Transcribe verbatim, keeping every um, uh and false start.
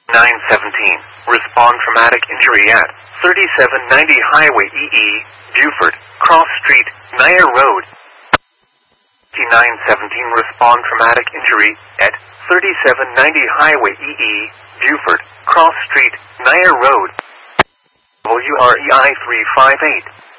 nine seventeen. Respond traumatic injury at thirty-seven ninety Highway E E, Buford, Cross Street, Nair Road. nine seventeen. Respond traumatic injury at thirty-seven ninety Highway E E, Buford, Cross Street, Nair Road. W R E I three five eight.